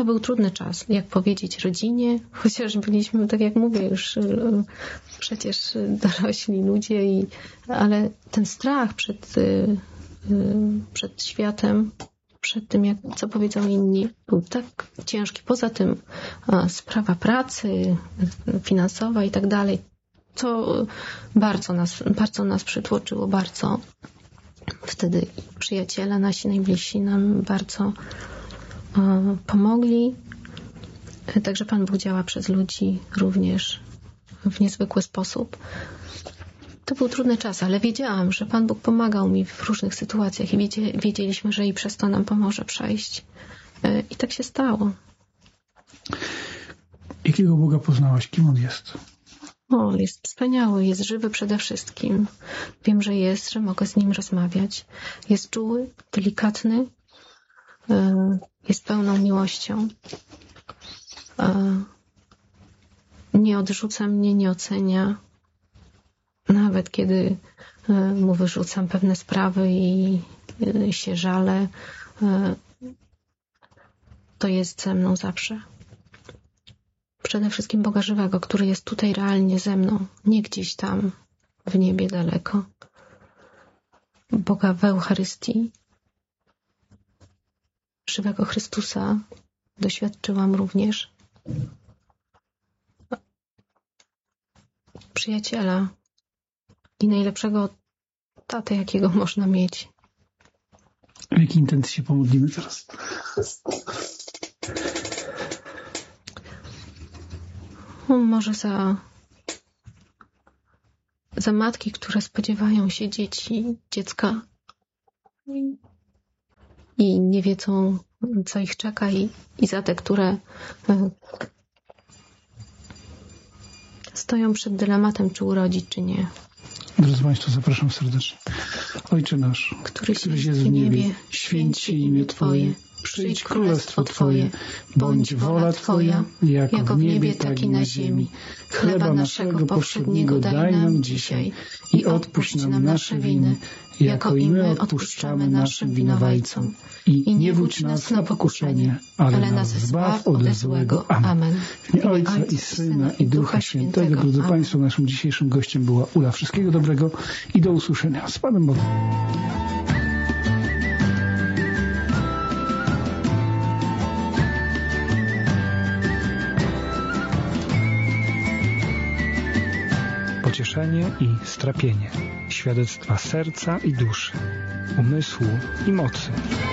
To był trudny czas, jak powiedzieć rodzinie, chociaż byliśmy, tak jak mówię, już przecież dorośli ludzie, ale ten strach przed światem, przed tym, co powiedzą inni, był tak ciężki. Poza tym sprawa pracy finansowa i tak dalej, to bardzo nas przytłoczyło, bardzo. Wtedy przyjaciele nasi najbliżsi nam bardzo pomogli. Także Pan Bóg działa przez ludzi również w niezwykły sposób. To był trudny czas, ale wiedziałam, że Pan Bóg pomagał mi w różnych sytuacjach i wiedzieliśmy, że i przez to nam pomoże przejść. I tak się stało. Jakiego Boga poznałaś? Kim On jest? Jest wspaniały, jest żywy przede wszystkim. Wiem, że jest, że mogę z Nim rozmawiać. Jest czuły, delikatny, jest pełną miłością. Nie odrzuca mnie, nie ocenia. Nawet kiedy Mu wyrzucam pewne sprawy i się żalę, to jest ze mną zawsze. Przede wszystkim Boga żywego, który jest tutaj realnie ze mną, nie gdzieś tam w niebie daleko. Boga w Eucharystii, żywego Chrystusa doświadczyłam również. Przyjaciela i najlepszego tatę, jakiego można mieć. W jakiej intencji się pomodlimy teraz? Może za matki, które spodziewają się dziecka i nie wiedzą, co ich czeka, i za te, które stoją przed dylematem, czy urodzić, czy nie. Drodzy Państwo, zapraszam serdecznie. Ojcze nasz, któryś jest w niebie, święć się imię Twoje. Przyjdź królestwo Twoje, bądź wola Twoja, jako w niebie, tak i na ziemi. Chleba naszego powszedniego daj nam dzisiaj i odpuść nam nasze winy, jako i my odpuszczamy naszym winowajcom. I nie wódź nas na pokuszenie, ale nas zbaw ode złego. Amen. W imię Ojca i Syna i Ducha Świętego. Drodzy Państwo, naszym dzisiejszym gościem była Ula. Wszystkiego dobrego i do usłyszenia. Z Panem Bogiem. Pocieszenie i strapienie, świadectwa serca i duszy, umysłu i mocy.